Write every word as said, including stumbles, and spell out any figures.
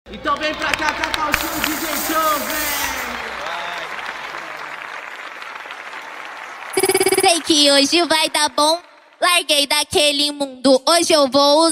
Então vem pra cá, Cacau Show, D J Show, vem! Sei que hoje vai dar bom. Larguei daquele mundo, hoje eu vou